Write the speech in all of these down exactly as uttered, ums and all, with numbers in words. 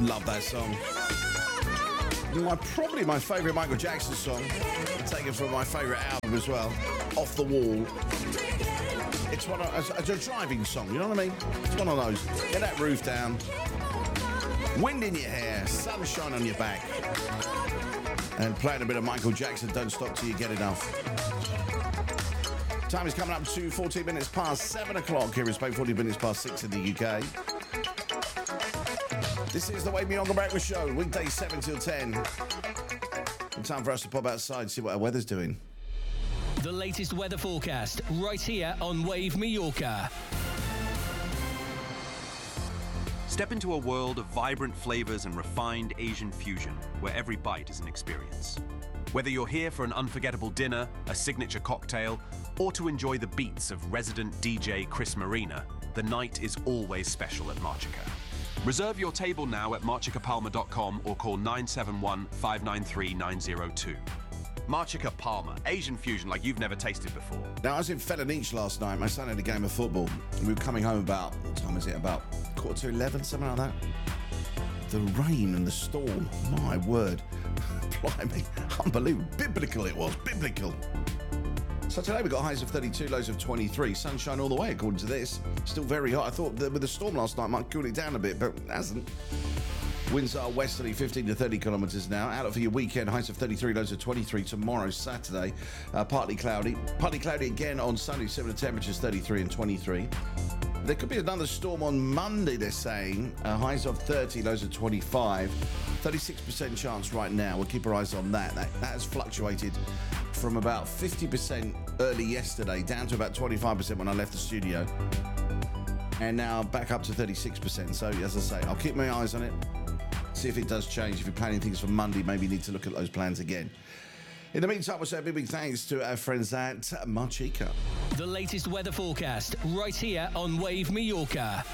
Love that song. My, probably my favourite Michael Jackson song, taken from my favourite album as well, Off the Wall. It's one of, it's a driving song, you know what I mean? It's one of those. Get that roof down, wind in your hair, sunshine on your back, and playing a bit of Michael Jackson, Don't Stop Till You Get Enough. Time is coming up to fourteen minutes past seven o'clock here in Spain, forty minutes past six in the U K. This is the Wake Me Yoga Breakfast Show, weekdays seven till ten. And time for us to pop outside and see what our weather's doing. The latest weather forecast right here on Wave Mallorca. Step into a world of vibrant flavors and refined Asian fusion, where every bite is an experience. Whether you're here for an unforgettable dinner, a signature cocktail, or to enjoy the beats of resident D J Chris Marina, the night is always special at Marchica. Reserve your table now at marchica palma dot com or call nine seven one, five nine three, nine zero two. Marchica Palma, Asian fusion like you've never tasted before. Now, I was in Felanich last night. My son had a game of football. We were coming home about, what time is it? About quarter to eleven, something like that. The rain and the storm, my word. Blimey, unbelievable. Biblical it was, biblical. So today we've got highs of thirty-two, lows of twenty-three. Sunshine all the way, according to this. Still very hot. I thought that with the storm last night might cool it down a bit, but it hasn't. Winds are westerly, fifteen to thirty kilometres now. Out for your weekend, highs of thirty-three, lows of twenty-three. Tomorrow, Saturday, uh, partly cloudy. Partly cloudy again on Sunday, similar temperatures, thirty-three and twenty-three. There could be another storm on Monday, they're saying. Uh, highs of thirty, lows of twenty-five. thirty-six percent chance right now. We'll keep our eyes on that. That, that has fluctuated from about fifty percent early yesterday down to about twenty-five percent when I left the studio. And now back up to thirty-six percent. So, as I say, I'll keep my eyes on it. See if it does change. If you're planning things for Monday, maybe you need to look at those plans again. In the meantime, we'll say a big, big thanks to our friends at Marchica. The latest weather forecast right here on Wave Mallorca.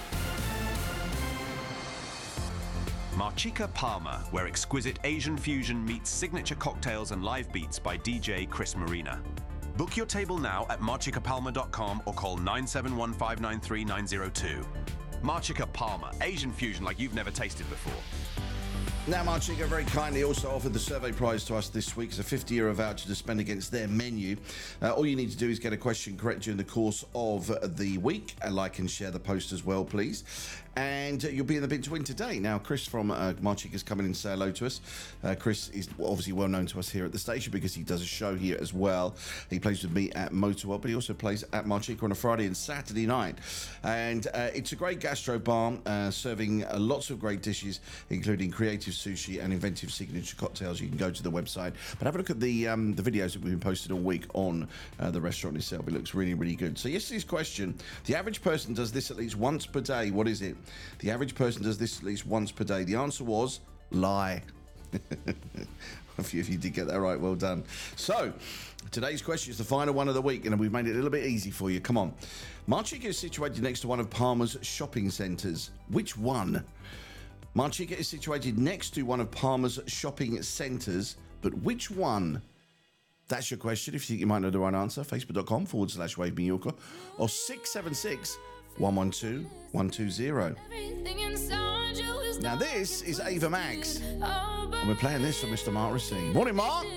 Marchica Palma, where exquisite Asian fusion meets signature cocktails and live beats by D J Chris Marina. Book your table now at marchica palma dot com or call nine seven one, five nine three, nine zero two. Marchica Palma, Asian fusion like you've never tasted before. Now, Marchica very kindly also offered the survey prize to us this week. It's a fifty euro voucher to spend against their menu. Uh, all you need to do is get a question correct during the course of the week. And like and share the post as well, please. And uh, you'll be in the bin to win today. Now, Chris from uh, Marchica is coming in to say hello to us. Uh, Chris is obviously well known to us here at the station because he does a show here as well. He plays with me at Motorworld, but he also plays at Marchica on a Friday and Saturday night. And uh, it's a great gastro bar uh, serving uh, lots of great dishes, including creative sushi and inventive signature cocktails. You can go to the website, but have a look at the um, the videos that we've been posted all week on uh, the restaurant itself. It looks really, really good. So yesterday's question: the average person does this at least once per day. What is it? The average person does this at least once per day. The answer was lie. A few of you did get that right. Well done. So today's question is the final one of the week, and we've made it a little bit easy for you. Come on. Marchica is situated next to one of Palma's shopping centres. Which one? Marchica is situated next to one of Palma's shopping centres, but which one? That's your question. If you think you might know the right answer, facebook.com forward slash Wave Mallorca or six seven six, one one two, one two zero. Now this is Ava Max, and we're playing this for Mister Mark Racine. Morning, Mark.